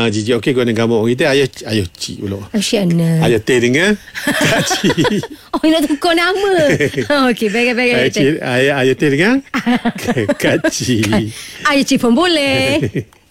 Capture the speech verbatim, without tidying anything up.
Ah, Jijik. Okey, guna gambar orang kita. Ayah, ayah cik dulu. Asyana. Ayah teh dengan Kak Cik. Oh, nak tukar nama. Okey, baik-baik. Ayah, ayah, ayah teh dengan Kak Cik. Ayah cik pun boleh.